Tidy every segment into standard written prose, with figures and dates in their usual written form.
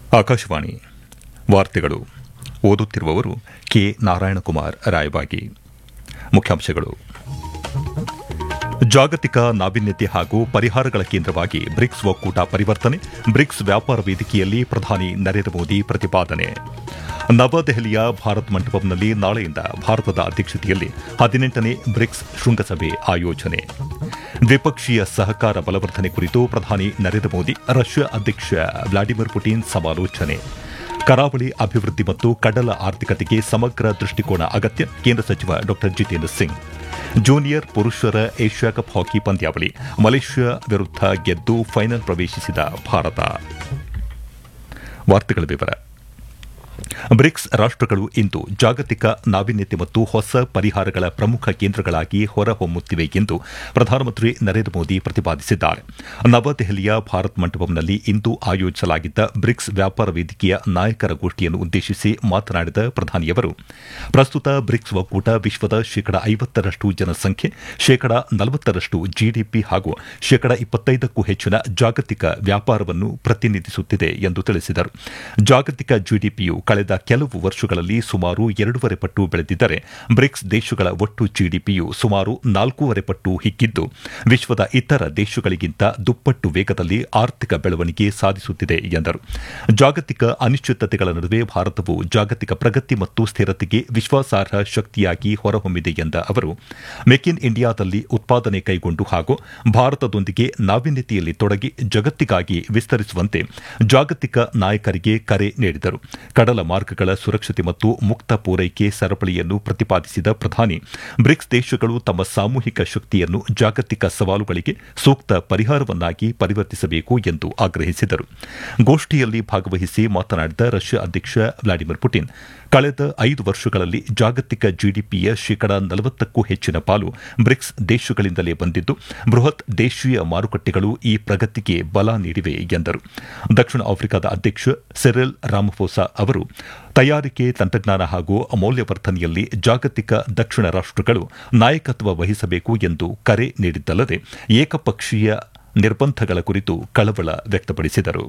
ಆಕಾಶವಾಣಿ ವಾರ್ತೆಗಳು ಓದುತ್ತಿರುವವರು ಕೆ ನಾರಾಯಣಕುಮಾರ್ ರಾಯಬಾಗಿ. ಮುಖ್ಯಾಂಶಗಳು: ಜಾಗತಿಕ ನಾವೀನ್ಯತೆ ಹಾಗೂ ಪರಿಹಾರಗಳ ಕೇಂದ್ರವಾಗಿ ಬ್ರಿಕ್ಸ್ ಒಕ್ಕೂಟ ಪರಿವರ್ತನೆ, ಬ್ರಿಕ್ಸ್ ವ್ಯಾಪಾರ ವೇದಿಕೆಯಲ್ಲಿ ಪ್ರಧಾನಿ ನರೇಂದ್ರ ಮೋದಿ ಪ್ರತಿಪಾದನೆ. ನವದೆಹಲಿಯ ಭಾರತ್ ಮಂಟಪಂನಲ್ಲಿ ನಾಳೆಯಿಂದ ಭಾರತದ ಅಧ್ಯಕ್ಷತೆಯಲ್ಲಿ 18ನೇ ಬ್ರಿಕ್ಸ್ ಶೃಂಗಸಭೆ ಆಯೋಜನೆ. ದ್ವಿಪಕ್ಷೀಯ ಸಹಕಾರ ಬಲವರ್ಧನೆ ಕುರಿತು ಪ್ರಧಾನಿ ನರೇಂದ್ರ ಮೋದಿ ರಷ್ಯಾ ಅಧ್ಯಕ್ಷ ವ್ಲಾಡಿಮಿರ್ ಪುಟಿನ್ ಸಮಾಲೋಚನೆ. ಕರಾವಳಿ ಅಭಿವೃದ್ಧಿ ಮತ್ತು ಕಡಲ ಆರ್ಥಿಕತೆಗೆ ಸಮಗ್ರ ದೃಷ್ಟಿಕೋನ ಅಗತ್ಯ, ಕೇಂದ್ರ ಸಚಿವ ಡಾ ಜಿತೇಂದ್ರ ಸಿಂಗ್. ಜೂನಿಯರ್ ಪುರುಷರ ಏಷ್ಯಾ ಕಪ್ ಹಾಕಿ ಪಂದ್ಯಾವಳಿ, ಮಲೇಷ್ಯಾ ವಿರುದ್ಧ ಗೆದ್ದು ಫೈನಲ್ ಪ್ರವೇಶಿಸಿದ ಭಾರತ. ವಾರ್ತೆಗಳ ವಿವರ. ಬ್ರಿಕ್ಸ್ ರಾಷ್ಟಗಳು ಇಂದು ಜಾಗತಿಕ ನಾವೀನ್ಯತೆ ಮತ್ತು ಹೊಸ ಪರಿಹಾರಗಳ ಪ್ರಮುಖ ಕೇಂದ್ರಗಳಾಗಿ ಹೊರಹೊಮ್ಮುತ್ತಿವೆ ಎಂದು ಪ್ರಧಾನಮಂತ್ರಿ ನರೇಂದ್ರ ಮೋದಿ ಪ್ರತಿಪಾದಿಸಿದ್ದಾರೆ. ನವದೆಹಲಿಯ ಭಾರತ್ ಮಂಟಪಂನಲ್ಲಿ ಇಂದು ಆಯೋಜಿಸಲಾಗಿದ್ದ ಬ್ರಿಕ್ಸ್ ವ್ಯಾಪಾರ ವೇದಿಕೆಯ ನಾಯಕರ ಗೋಷ್ಠಿಯನ್ನು ಉದ್ದೇಶಿಸಿ ಮಾತನಾಡಿದ ಪ್ರಧಾನಿಯವರು, ಪ್ರಸ್ತುತ ಬ್ರಿಕ್ಸ್ ಒಕ್ಕೂಟ ವಿಶ್ವದ ಶೇಕಡ 50ರಷ್ಟು ಜನಸಂಖ್ಯೆ, ಶೇಕಡ 40ರಷ್ಟು ಜಿಡಿಪಿ ಹಾಗೂ ಶೇಕಡ 25ಕ್ಕೂ ಹೆಚ್ಚಿನ ಜಾಗತಿಕ ವ್ಯಾಪಾರವನ್ನು ಪ್ರತಿನಿಧಿಸುತ್ತಿದೆ ಎಂದು ತಿಳಿಸಿದರು. ಜಾಗತಿಕ ಜಿಡಿಪಿಯು ಕಳೆದ ಕೆಲವು ವರ್ಷಗಳಲ್ಲಿ ಸುಮಾರು 2.5 ಪಟ್ಟು ಬೆಳೆದಿದ್ದರೆ, ಬ್ರಿಕ್ಸ್ ದೇಶಗಳ ಒಟ್ಟು ಜಿಡಿಪಿಯು ಸುಮಾರು 4.5 ಪಟ್ಟು ಹಿಗ್ಗಿದ್ದು, ವಿಶ್ವದ ಇತರ ದೇಶಗಳಿಗಿಂತ ದುಪ್ಪಟ್ಟು ವೇಗದಲ್ಲಿ ಆರ್ಥಿಕ ಬೆಳವಣಿಗೆ ಸಾಧಿಸುತ್ತಿದೆ ಎಂದರು. ಜಾಗತಿಕ ಅನಿಶ್ಚಿತತೆಗಳ ನಡುವೆ ಭಾರತವು ಜಾಗತಿಕ ಪ್ರಗತಿ ಮತ್ತು ಸ್ಥಿರತೆಗೆ ವಿಶ್ವಾಸಾರ್ಹ ಶಕ್ತಿಯಾಗಿ ಹೊರಹೊಮ್ಮಿದೆ ಎಂದ ಅವರು, ಮೇಕ್ ಇನ್ ಇಂಡಿಯಾದಲ್ಲಿ ಉತ್ಪಾದನೆ ಕೈಗೊಂಡು ಹಾಗೂ ಭಾರತದೊಂದಿಗೆ ನಾವೀನ್ಯತೆಯಲ್ಲಿ ತೊಡಗಿ ಜಗತ್ತಿಗಾಗಿ ವಿಸ್ತರಿಸುವಂತೆ ಜಾಗತಿಕ ನಾಯಕರಿಗೆ ಕರೆ ನೀಡಿದರು. ಕಡಲ ಮಾರ್ಗಗಳ ಸುರಕ್ಷತೆ ಮತ್ತು ಮುಕ್ತ ಪೂರೈಕೆ ಸರಪಳಿಯನ್ನು ಪ್ರತಿಪಾದಿಸಿದ ಪ್ರಧಾನಿ, ಬ್ರಿಕ್ಸ್ ದೇಶಗಳು ತಮ್ಮ ಸಾಮೂಹಿಕ ಶಕ್ತಿಯನ್ನು ಜಾಗತಿಕ ಸವಾಲುಗಳಿಗೆ ಸೂಕ್ತ ಪರಿಹಾರವನ್ನಾಗಿ ಪರಿವರ್ತಿಸಬೇಕು ಎಂದು ಆಗ್ರಹಿಸಿದರು. ಗೋಷ್ಠಿಯಲ್ಲಿ ಭಾಗವಹಿಸಿ ಮಾತನಾಡಿದ ರಷ್ಯಾ ಅಧ್ಯಕ್ಷ ವ್ಲಾಡಿಮಿರ್ ಪುಟಿನ್, ಕಳೆದ 5 ವರ್ಷಗಳಲ್ಲಿ ಜಾಗತಿಕ ಜಿಡಿಪಿಯ ಶೇಕಡ 40ಕ್ಕೂ ಹೆಚ್ಚಿನ ಪಾಲು ಬ್ರಿಕ್ಸ್ ದೇಶಗಳಿಂದಲೇ ಬಂದಿದ್ದು, ಬೃಹತ್ ದೇಶೀಯ ಮಾರುಕಟ್ಟೆಗಳು ಈ ಪ್ರಗತಿಗೆ ಬಲ ನೀಡಿವೆ ಎಂದರು. ದಕ್ಷಿಣ ಆಫ್ರಿಕಾದ ಅಧ್ಯಕ್ಷ ಸಿರಿಲ್ ರಾಮಫೋಸಾ ಅವರು, ತಯಾರಿಕೆ, ತಂತ್ರಜ್ಞಾನ ಹಾಗೂ ಮೌಲ್ಯವರ್ಧನೆಯಲ್ಲಿ ಜಾಗತಿಕ ದಕ್ಷಿಣ ರಾಷ್ಟಗಳು ನಾಯಕತ್ವ ವಹಿಸಬೇಕು ಎಂದು ಕರೆ ನೀಡಿದ್ದಲ್ಲದೆ, ಏಕಪಕ್ಷೀಯ ನಿರ್ಬಂಧಗಳ ಕುರಿತು ಕಳವಳ ವ್ಯಕ್ತಪಡಿಸಿದರು.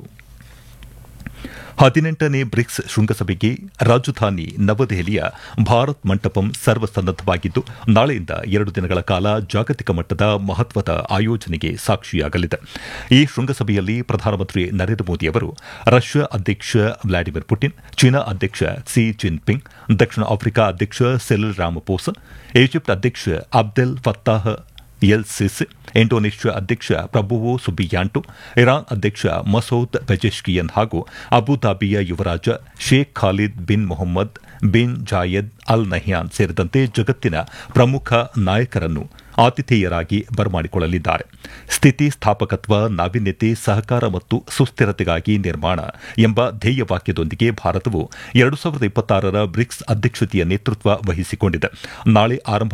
18ನೇ ಬ್ರಿಕ್ಸ್ ಶೃಂಗಸಭೆಗೆ ರಾಜಧಾನಿ ನವದೆಹಲಿಯ ಭಾರತ್ ಮಂಟಪಂ ಸರ್ವಸನ್ನದ್ದವಾಗಿದ್ದು, ನಾಳೆಯಿಂದ 2 ದಿನಗಳ ಕಾಲ ಜಾಗತಿಕ ಮಟ್ಟದ ಮಹತ್ವದ ಆಯೋಜನೆಗೆ ಸಾಕ್ಷಿಯಾಗಲಿದೆ. ಈ ಶೃಂಗಸಭೆಯಲ್ಲಿ ಪ್ರಧಾನಮಂತ್ರಿ ನರೇಂದ್ರ ಮೋದಿ ಅವರು ರಷ್ಯಾ ಅಧ್ಯಕ್ಷ ವ್ಲಾಡಿಮಿರ್ ಪುಟಿನ್, ಚೀನಾ ಅಧ್ಯಕ್ಷ ಕ್ಸಿ ಜಿನ್ಪಿಂಗ್, ದಕ್ಷಿಣ ಆಫ್ರಿಕಾ ಅಧ್ಯಕ್ಷ ಸಿರಿಲ್ ರಾಮಫೋಸಾ, ಈಜಿಪ್ಟ್ ಅಧ್ಯಕ್ಷ Abdel Fattah L CC, Indonesia ಅಧ್ಯಕ್ಷ ಪ್ರಬೋವೋ ಸುಬಿಯಾಂಟೋ, ಇರಾನ್ ಅಧ್ಯಕ್ಷ ಮಸೌದ್ ಪೆಜೆಶ್ಕಿಯನ್ ಹಾಗೂ ಅಬುಧಾಬಿಯ ಯುವರಾಜ Sheikh Khalid bin Mohammed bin Zayed Al Nahyan ಸೇರಿದಂತೆ ಜಗತ್ತಿನ ಪ್ರಮುಖ ನಾಯಕರನ್ನು ಆತಿಥೇಯರಾಗಿ ಬರಮಾಡಿಕೊಳ್ಳಲಿದ್ದಾರೆ. ಸ್ಥಿತಿ ಸ್ಥಾಪಕತ್ವ, ನಾವೀನ್ಯತೆ, ಸಹಕಾರ ಮತ್ತು ಸುಸ್ಥಿರತೆಗಾಗಿ ನಿರ್ಮಾಣ ಎಂಬ ಧ್ಯೇಯವಾಕ್ಯದೊಂದಿಗೆ ಭಾರತವು 2026ರ ಬ್ರಿಕ್ಸ್ ಅಧ್ಯಕ್ಷತೆಯ ನೇತೃತ್ವ ವಹಿಸಿಕೊಂಡಿದೆ. ನಾಳೆ ಆರಂಭ